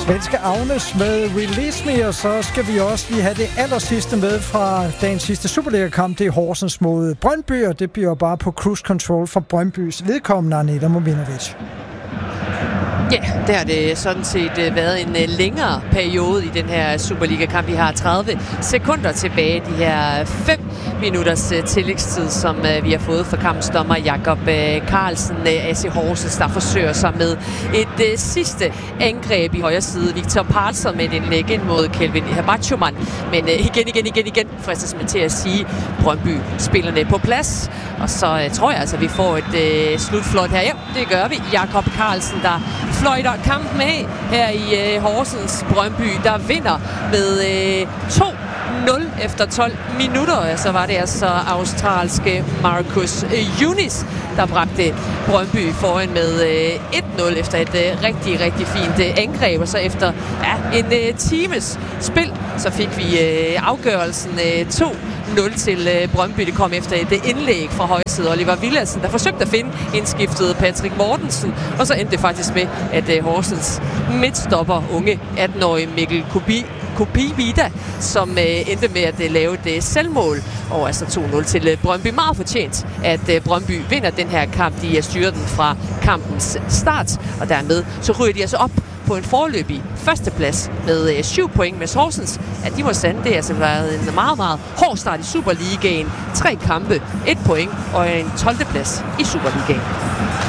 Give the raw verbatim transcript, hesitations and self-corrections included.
Svenske Agnes med Release Me, og så skal vi også lige have det aller sidste med fra dagens sidste Superliga-kamp. Det er Horsens mod Brøndby, og det bliver bare på cruise control for Brøndbys vedkommende, Agneta Mominovic. Ja, det har det sådan set været en længere periode i den her Superliga-kamp. Vi har tredive sekunder tilbage, de her fem minutters tillægstid, som vi har fået fra kampsdommer Jakob Carlsen. A C Horsens, der forsøger sig med et sidste angreb i højre side. Victor Parser med en læg ind mod Kelvin Habachuman. Men igen, igen, igen, igen fristes man til at sige, Brøndby spillerne på plads. Og så tror jeg altså, vi får et uh, slutflot her. Ja, det gør vi. Jakob Carlsen, der fløjter kampen af her i uh, Horsens. Brøndby, der vinder med uh, to nul efter tolv minutter. Så var det altså australske Marcus Yunis, der bragte Brøndby foran med uh, et nul efter et uh, rigtig, rigtig fint uh, angreb. Og så efter ja, en uh, times spil, så fik vi uh, afgørelsen uh, to nul til uh, Brøndby. Det kom efter et uh, indlæg fra højre side. Oliver Villadsen, der forsøgte at finde indskiftet Patrick Mortensen. Og så endte det faktisk med, at uh, Horsens midtstopper, unge atten-årige Mikkel Kubi Kopivida, som øh, endte med at øh, lave et øh, selvmål, og altså to nul til øh, Brøndby. Meget fortjent, at øh, Brøndby vinder den her kamp. De øh, styrer den fra kampens start, og dermed så ryger de altså op på en foreløbig førsteplads med øh, syv point. Med Horsens, at de må sande, det har altså været en meget, meget hård start i Superligaen. Tre kampe, et point og en tolvte plads i Superligaen.